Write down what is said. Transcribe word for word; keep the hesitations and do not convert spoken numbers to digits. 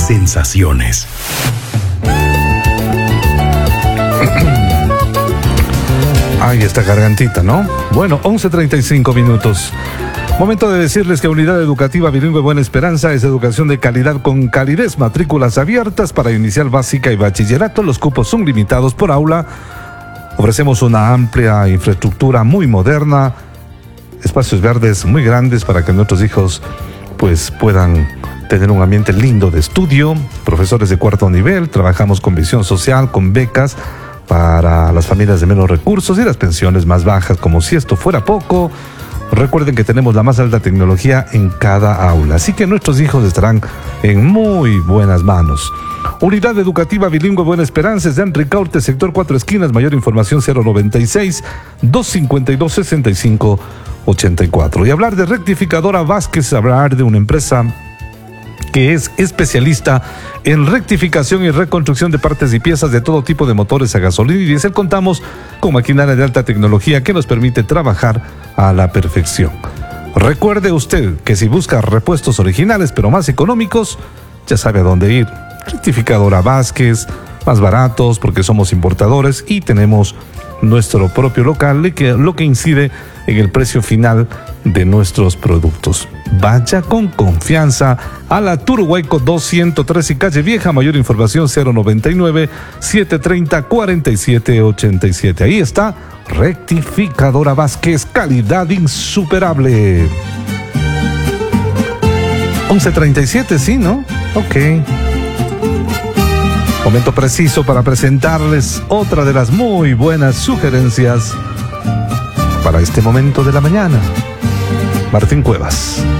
sensaciones. Ay, esta gargantita, ¿no? Bueno, once treinta y cinco minutos. Momento de decirles que Unidad Educativa Bilingüe Buena Esperanza es educación de calidad con calidez. Matrículas abiertas para inicial básica y bachillerato. Los cupos son limitados por aula. Ofrecemos una amplia infraestructura muy moderna, espacios verdes muy grandes para que nuestros hijos pues puedan tener un ambiente lindo de estudio. Profesores de cuarto nivel. Trabajamos con visión social, con becas para las familias de menos recursos y las pensiones más bajas, como si esto fuera poco. Recuerden que tenemos la más alta tecnología en cada aula, así que nuestros hijos estarán en muy buenas manos. Unidad Educativa Bilingüe Buena Esperanza es de Enricaurte, sector Cuatro Esquinas. Mayor información cero noventa y seis, doscientos cincuenta y dos, sesenta y cinco ochenta y cuatro. Y hablar de Rectificadora Vázquez, hablar de una empresa que es especialista en rectificación y reconstrucción de partes y piezas de todo tipo de motores a gasolina y diésel. Contamos con maquinaria de alta tecnología que nos permite trabajar a la perfección. Recuerde usted que si busca repuestos originales pero más económicos, ya sabe a dónde ir. Rectificadora Vázquez, más baratos porque somos importadores y tenemos nuestro propio local, que, lo que incide en el precio final de nuestros productos. Vaya con confianza a la Turhuayco doscientos tres y Calle Vieja. Mayor información cero noventa y nueve, setecientos treinta, cuarenta y siete ochenta y siete. Ahí está Rectificadora Vázquez, calidad insuperable. once treinta y siete, sí, ¿no? Ok. Momento preciso para presentarles otra de las muy buenas sugerencias para este momento de la mañana. Martín Cuevas.